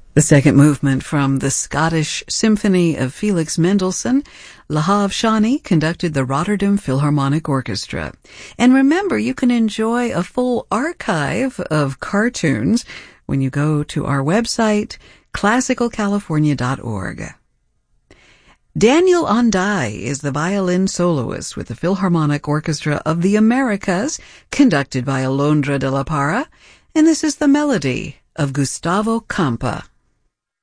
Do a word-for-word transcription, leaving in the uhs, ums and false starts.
The second movement from the Scottish Symphony of Felix Mendelssohn, Lahav Shani conducted the Rotterdam Philharmonic Orchestra. And remember, you can enjoy a full archive of cartoons when you go to our website, classical california dot org. Daniel Ondai is the violin soloist with the Philharmonic Orchestra of the Americas, conducted by Alondra de la Parra, and this is the melody of Gustavo Campa.